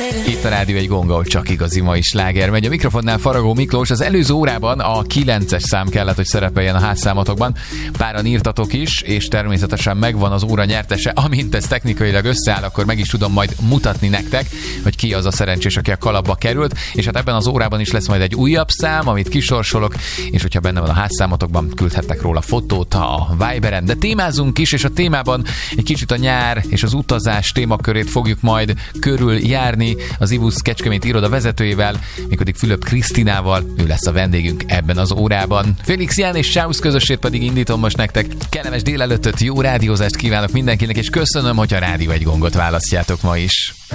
Itt a Rádió egy gong, ahol csak igazi mai sláger megy. A mikrofonnál Faragó Miklós. Az előző órában a 9-es szám kellett, hogy szerepeljen a házszámotokban. Páran írtatok is, és természetesen megvan az óra nyertese. Amint ez technikailag összeáll, akkor meg is tudom majd mutatni nektek, hogy ki az a szerencsés, aki a kalapba került. És hát ebben az órában is lesz majd egy újabb szám, amit kisorsolok, és hogyha benne van a házszámotokban, küldhettek róla fotót a Viberen. De témázunk is, és a témában egy kicsit a nyár és az utazás témakörét fogjuk majd körüljárni az Ivusz Kecskemét iroda vezetőjével, mégpedig Fülöp Krisztinával. Ő lesz a vendégünk ebben az órában. Félix Ján és Sáusz közösét pedig indítom most nektek. Kellemes délelőttöt, jó rádiózást kívánok mindenkinek, és köszönöm, hogy a Rádió egy gongot választjátok ma is.